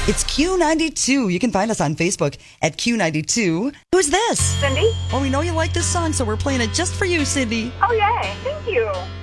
It's Q92. You can find us on Facebook at Q92. Who's this? Cindy? Well, we know you like this song, so we're playing it just for you, Cindy. Oh, yay. Thank you.